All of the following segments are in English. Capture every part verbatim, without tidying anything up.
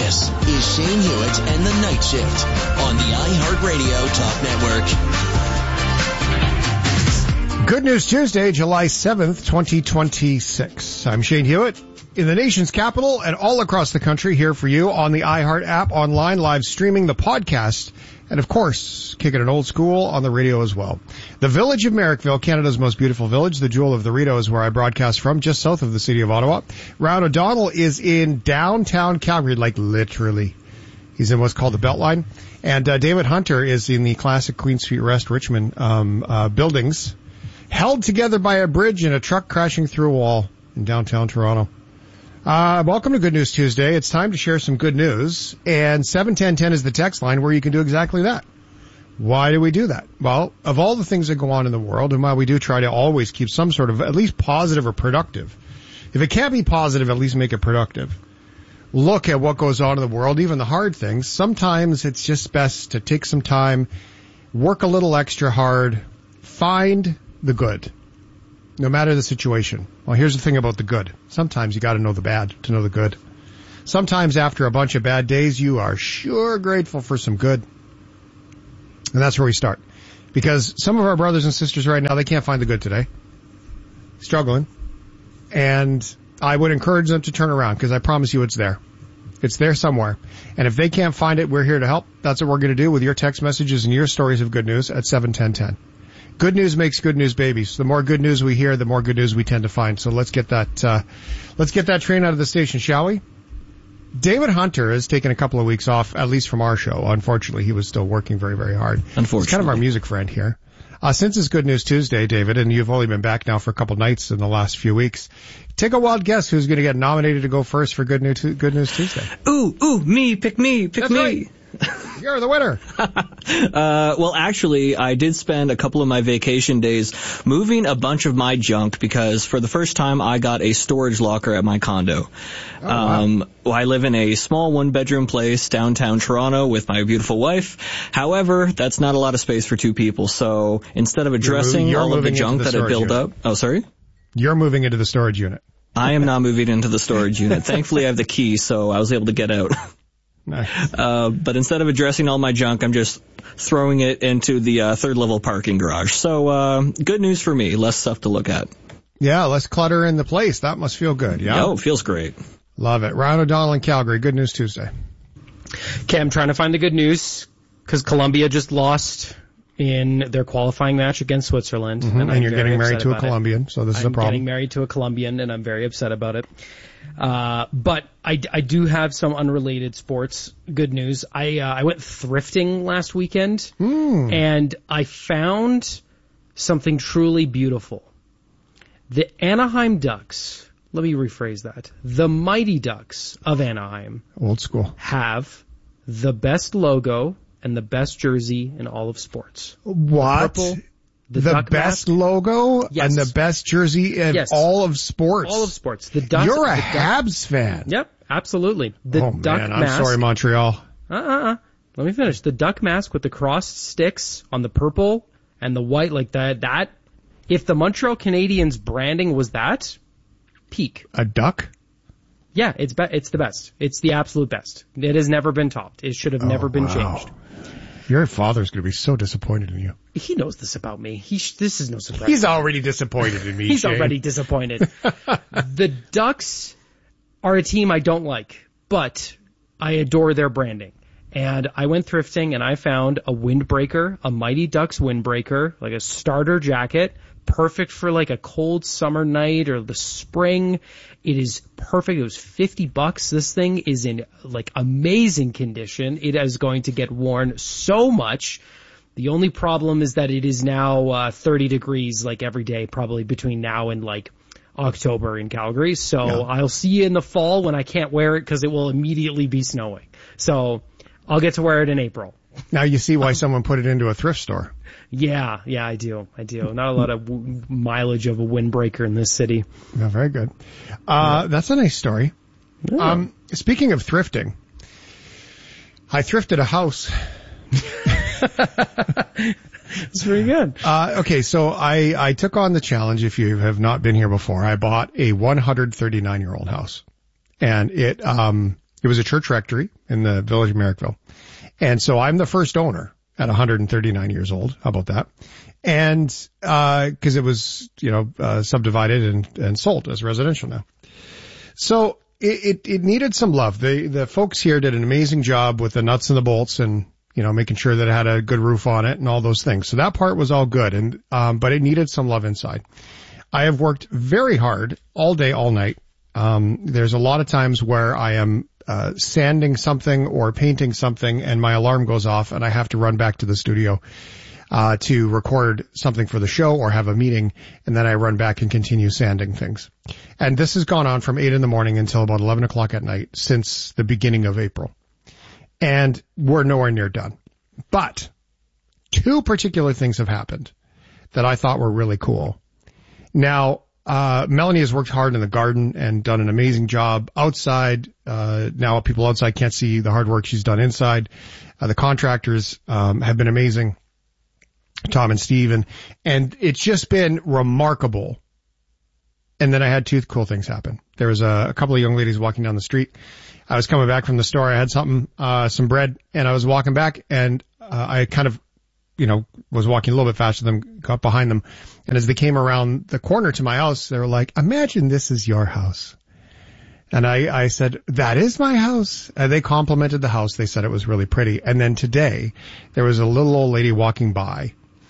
This is Shane Hewitt and the Night Shift on the iHeartRadio Talk Network. Good News Tuesday, July seventh, twenty twenty-six. I'm Shane Hewitt in the nation's capital and all across the country, here for you on the iHeart app, online, live streaming, the podcast, and of course, kicking it old school on the radio as well. The village of Merrickville, Canada's most beautiful village, the Jewel of the Rideau, is where I broadcast from, just south of the city of Ottawa. Ryan O'Donnell is in downtown Calgary, like literally. He's in what's called the Beltline. And uh, David Hunter is in the classic Queen Street West, Richmond um, uh, buildings, held together by a bridge and a truck crashing through a wall in downtown Toronto. Uh, welcome to Good News Tuesday. It's time to share some good news, and seven ten ten is the text line where you can do exactly that. Why do we do that? Well, of all the things that go on in the world, and while we do try to always keep some sort of at least positive or productive, if it can't be positive, at least make it productive. Look at what goes on in the world, even the hard things. Sometimes it's just best to take some time, work a little extra hard, find the good. No matter the situation. Well, here's the thing about the good. Sometimes you got to know the bad to know the good. Sometimes after a bunch of bad days, you are sure grateful for some good. And that's where we start. Because some of our brothers and sisters right now, they can't find the good today. Struggling. And I would encourage them to turn around, because I promise you it's there. It's there somewhere. And if they can't find it, we're here to help. That's what we're going to do with your text messages and your stories of good news at seven ten ten. Good news makes good news babies. The more good news we hear, the more good news we tend to find. So let's get that, uh, let's get that train out of the station, shall we? David Hunter has taken a couple of weeks off, at least from our show. Unfortunately, he was still working very, very hard. Unfortunately. He's kind of our music friend here. Uh, since it's Good News Tuesday, David, and you've only been back now for a couple nights in the last few weeks, take a wild guess who's going to get nominated to go first for Good News, Good News Tuesday. Ooh, ooh, me, pick me, pick That's me. Right. You're the winner. uh, well, actually, I did spend a couple of my vacation days moving a bunch of my junk, because for the first time I got a storage locker at my condo. Oh, wow. Um, I live in a small one-bedroom place downtown Toronto with my beautiful wife. However, that's not a lot of space for two people. So instead of addressing you're moving, you're all of the moving junk the that I built unit. up, oh, sorry. You're moving into the storage unit. I am not moving into the storage unit. Thankfully, I have the key, so I was able to get out. Nice. Uh, but instead of addressing all my junk, I'm just throwing it into the uh, third level parking garage. So, uh, good news for me. Less stuff to look at. Yeah, less clutter in the place. That must feel good. Yeah. Oh, it feels great. Love it. Ryan O'Donnell in Calgary. Good News Tuesday. Okay, I'm trying to find the good news, because Colombia just lost in their qualifying match against Switzerland. Mm-hmm. And, and you're getting married to a Colombian, it. so this is I'm a problem. I'm getting married to a Colombian, and I'm very upset about it. Uh, but I, I do have some unrelated sports good news. I, uh, I went thrifting last weekend, mm. and I found something truly beautiful. The Anaheim Ducks, let me rephrase that, the Mighty Ducks of Anaheim, old school, have the best logo and the best jersey in all of sports. What? The purple, The, the duck best mask. logo Yes. and the best jersey in Yes. all of sports. All of sports. The duck. You're a the Habs duck, fan. Yep, absolutely. The oh duck man, I'm mask. sorry, Montreal. Uh-uh. Let me finish. The duck mask with the crossed sticks on the purple and the white, like that. That. If the Montreal Canadiens branding was that, peak. A duck? Yeah, it's be- it's the best. It's the absolute best. It has never been topped. It should have Oh, never been wow. changed. Your father's going to be so disappointed in you. He knows this about me. He sh- this is no surprise. He's already disappointed in me. He's Shane. already disappointed. The Ducks are a team I don't like, but I adore their branding. And I went thrifting and I found a windbreaker, a Mighty Ducks windbreaker, like a starter jacket, perfect for like a cold summer night or the spring. It is perfect. It was fifty bucks. This thing is in like amazing condition. It is going to get worn so much. The only problem is that it is now uh, thirty degrees like every day, probably between now and like October in Calgary. So Yeah. I'll see you in the fall when I can't wear it because it will immediately be snowing. So I'll get to wear it in April. Now you see why someone put it into a thrift store. Yeah, yeah, I do. I do. Not a lot of w- mileage of a windbreaker in this city. Yeah, very good. Uh, yeah. That's a nice story. Yeah. Um, speaking of thrifting, I thrifted a house. It's pretty good. Uh, okay, so I, I took on the challenge, if you have not been here before. I bought a one hundred thirty-nine year old house. And it, um, It was a church rectory in the village of Merrickville. And so I'm the first owner at one hundred thirty-nine years old. How about that? And, uh, cause it was, you know, uh, subdivided and, and sold as residential now. So it, it, it needed some love. The, the folks here did an amazing job with the nuts and the bolts and, you know, making sure that it had a good roof on it and all those things. So that part was all good. And, um, but it needed some love inside. I have worked very hard all day, all night. Um, there's a lot of times where I am, uh, sanding something or painting something and my alarm goes off and I have to run back to the studio, uh, to record something for the show or have a meeting. And then I run back and continue sanding things. And this has gone on from eight in the morning until about eleven o'clock at night since the beginning of April. And we're nowhere near done. But two particular things have happened that I thought were really cool. Now, uh, Melanie has worked hard in the garden and done an amazing job outside. Uh, now people outside can't see the hard work she's done inside. Uh, the contractors, um, have been amazing. Tom and Steve, and, and it's just been remarkable. And then I had two cool things happen. There was a, a couple of young ladies walking down the street. I was coming back from the store. I had something, uh, some bread, and I was walking back, and uh, I kind of, you know, was walking a little bit faster than them, got behind them. And as they came around the corner to my house, they were like, imagine this is your house. And I, I said, that is my house. And they complimented the house. They said it was really pretty. And then today, there was a little old lady walking by,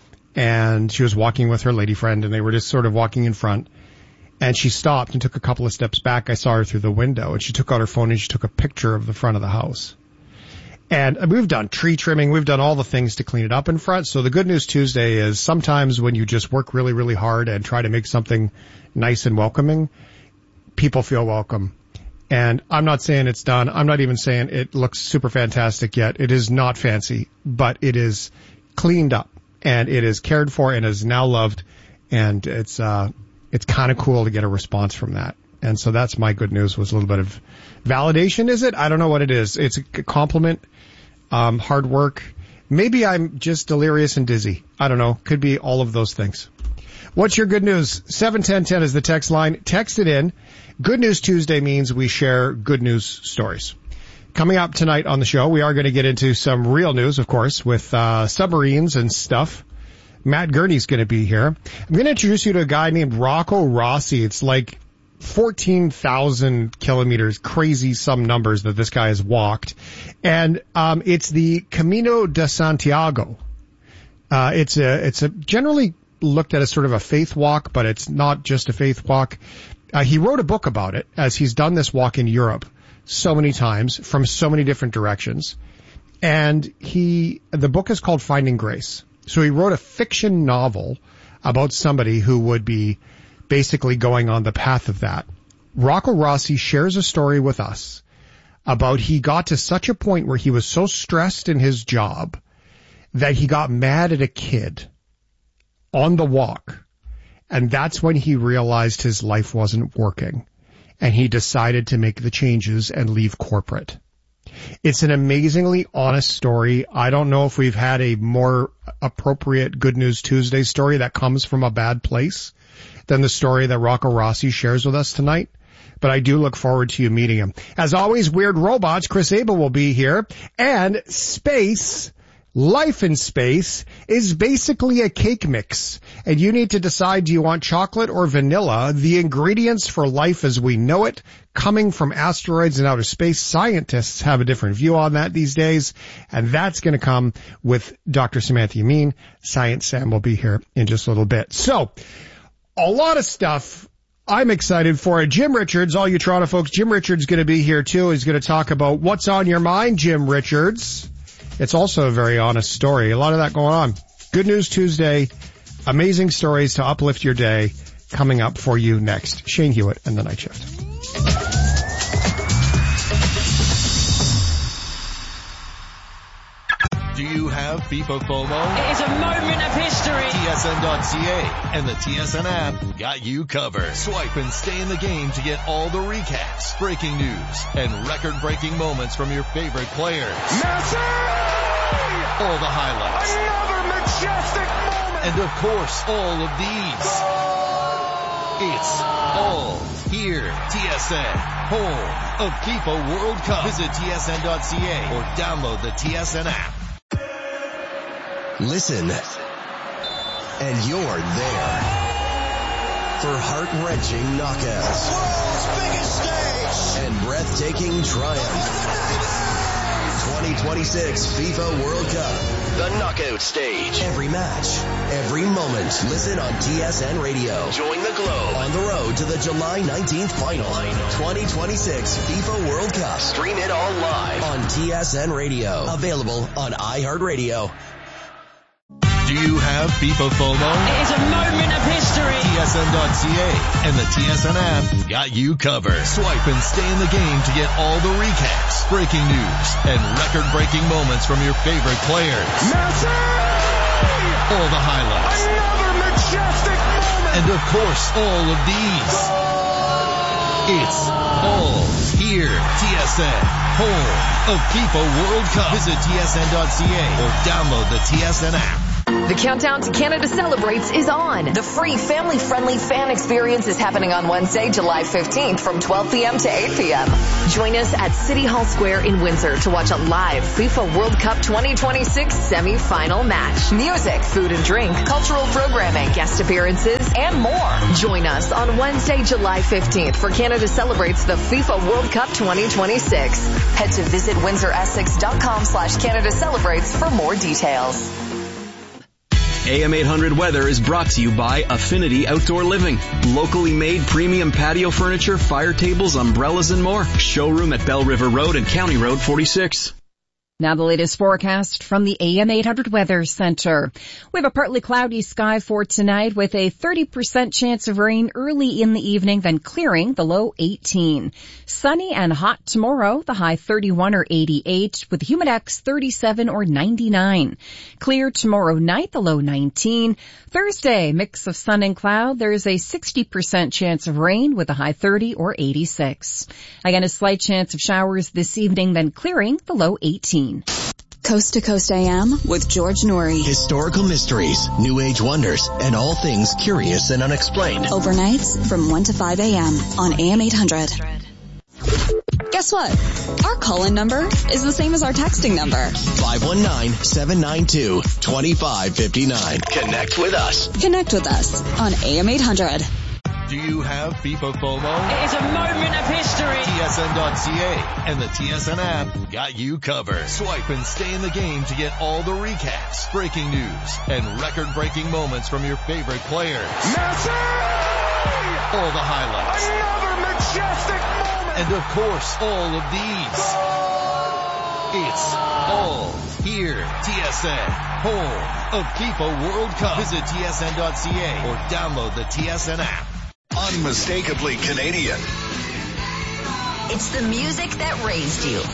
and she was walking with her lady friend, and they were just sort of walking in front. And she stopped and took a couple of steps back. I saw her through the window, and she took out her phone and she took a picture of the front of the house. And we've done tree trimming. We've done all the things to clean it up in front. So the Good News Tuesday is sometimes when you just work really, really hard and try to make something nice and welcoming, people feel welcome. And I'm not saying it's done. I'm not even saying it looks super fantastic yet. It is not fancy, but it is cleaned up and it is cared for and is now loved. And it's, uh, it's kind of cool to get a response from that. And so that's my good news, was a little bit of validation, is it? I don't know what it is. It's a compliment, um, hard work. Maybe I'm just delirious and dizzy. I don't know. Could be all of those things. What's your good news? seven ten ten is the text line. Text it in. Good News Tuesday means we share good news stories. Coming up tonight on the show, we are going to get into some real news, of course, with uh submarines and stuff. Matt Gurney's going to be here. I'm going to introduce you to a guy named Rocco Rossi. It's like fourteen thousand kilometers, crazy some numbers that this guy has walked. And um it's the Camino de Santiago. Uh it's a it's a generally looked at as sort of a faith walk, but it's not just a faith walk. Uh, he wrote a book about it, as he's done this walk in Europe so many times from so many different directions. And he the book is called Finding Grace. So he wrote a fiction novel about somebody who would be basically going on the path of that. Rocco Rossi shares a story with us about he got to such a point where he was so stressed in his job that he got mad at a kid on the walk. And that's when he realized his life wasn't working. And he decided to make the changes and leave corporate. It's an amazingly honest story. I don't know if we've had a more appropriate Good News Tuesday story that comes from a bad place than the story that Rocco Rossi shares with us tonight. But I do look forward to you meeting him. As always, Weird Robots, Chris Abel will be here. And space, life in space, is basically a cake mix. And you need to decide, do you want chocolate or vanilla? The ingredients for life as we know it, coming from asteroids and outer space. Scientists have a different view on that these days. And that's going to come with Doctor Samantha Yamin. Science Sam will be here in just a little bit. So, a lot of stuff I'm excited for it. Jim Richards, all you Toronto folks, Jim Richards going to be here too. He's going to talk about what's on your mind, Jim Richards. It's also a very honest story. A lot of that going on. Good News Tuesday. Amazing stories to uplift your day coming up for you next. Shane Hewitt and the Night Shift. Do you have FIFA FOMO? It is a moment of history. T S N dot C A and the T S N app got you covered. Swipe and stay in the game to get all the recaps, breaking news, and record-breaking moments from your favorite players. Messi! All the highlights. Another majestic moment! And of course, all of these. It's all here. T S N, home of FIFA World Cup. Visit T S N dot C A or download the T S N app. Listen, and you're there for heart-wrenching knockouts. World's biggest stage. And breathtaking triumph. twenty twenty-six FIFA World Cup. The knockout stage. Every match, every moment. Listen on T S N Radio. Join the Globe on the road to the July nineteenth final. twenty twenty-six FIFA World Cup. Stream it all live on T S N Radio. Available on iHeartRadio. Do you have FIFA FOMO? It is a moment of history. T S N dot C A and the T S N app got you covered. Swipe and stay in the game to get all the recaps, breaking news, and record-breaking moments from your favorite players. Messi! All the highlights. Another majestic moment! And of course, all of these. It's all here. T S N, home of FIFA World Cup. Visit T S N dot C A or download the T S N app. The countdown to Canada Celebrates is on. The free family-friendly fan experience is happening on Wednesday, July fifteenth from twelve p.m. to eight p.m. Join us at City Hall Square in Windsor to watch a live FIFA World Cup twenty twenty-six semi-final match. Music, food and drink, cultural programming, guest appearances, and more. Join us on Wednesday, July fifteenth for Canada Celebrates the FIFA World Cup twenty twenty-six. Head to visit windsor essex dot com slash Canada Celebrates for more details. A M eight hundred Weather is brought to you by Affinity Outdoor Living. Locally made premium patio furniture, fire tables, umbrellas, and more. Showroom at Bell River Road and County Road forty-six. Now the latest forecast from the A M eight hundred Weather Center. We have a partly cloudy sky for tonight with a thirty percent chance of rain early in the evening, then clearing, the low eighteen. Sunny and hot tomorrow, the high thirty-one or eighty-eight, with humidex thirty-seven or ninety-nine. Clear tomorrow night, the low nineteen. Thursday, mix of sun and cloud. There's a sixty percent chance of rain with a high thirty or eighty-six. Again, a slight chance of showers this evening, then clearing, the low eighteen. Coast to Coast A M with George Norrie. Historical mysteries, new age wonders, and all things curious and unexplained. Overnights from one to five a.m. on A M eight hundred. Guess what? Our call-in number is the same as our texting number. five one nine, seven nine two, two five five nine. Connect with us. Connect with us on A M eight hundred. Do you have FIFA FOMO? It is a moment of history. T S N dot C A and the T S N app got you covered. Swipe and stay in the game to get all the recaps, breaking news, and record-breaking moments from your favorite players. Messi! All the highlights. Another majestic moment! And of course, all of these. It's all here. T S N, home of FIFA World Cup. Visit T S N dot C A or download the T S N app. Unmistakably Canadian. It's the music that raised you.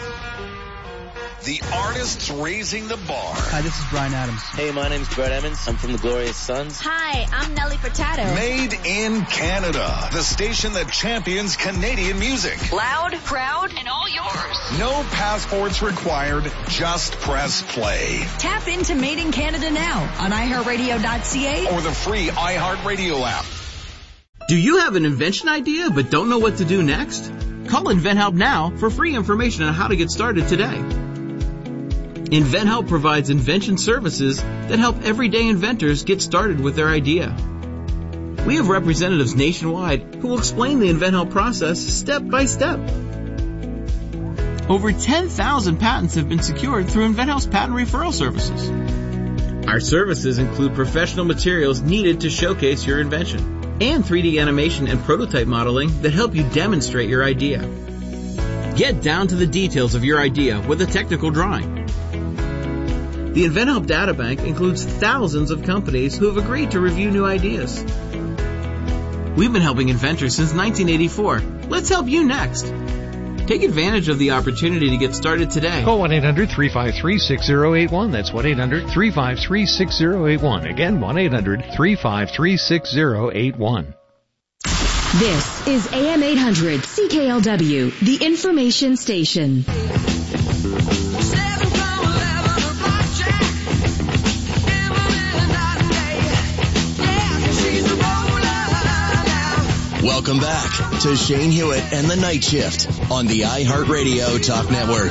The artists raising the bar. Hi, this is Bryan Adams. Hey, my name's Brett Emmons. I'm from the Glorious Sons. Hi, I'm Nelly Furtado. Made in Canada. The station that champions Canadian music. Loud, proud, and all yours. No passports required. Just press play. Tap into Made in Canada now on i heart radio dot c a or the free iHeartRadio app. Do you have an invention idea but don't know what to do next? Call InventHelp now for free information on how to get started today. InventHelp provides invention services that help everyday inventors get started with their idea. We have representatives nationwide who will explain the InventHelp process step by step. Over ten thousand patents have been secured through InventHelp's patent referral services. Our services include professional materials needed to showcase your invention and three D animation and prototype modeling that help you demonstrate your idea. Get down to the details of your idea with a technical drawing. The InventHelp Databank includes thousands of companies who have agreed to review new ideas. We've been helping inventors since nineteen eighty-four. Let's help you next. Take advantage of the opportunity to get started today. Call one eight hundred, three five three, six zero eight one. That's one eight hundred, three five three, six zero eight one. Again, one eight hundred, three five three, six zero eight one. This is A M eight hundred C K L W, the information station. Welcome back to Shane Hewitt and the Night Shift on the iHeartRadio Talk Network.